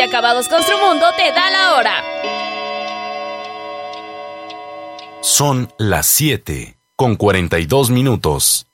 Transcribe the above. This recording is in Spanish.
Acabados con su mundo te da la hora. Son las 7:42.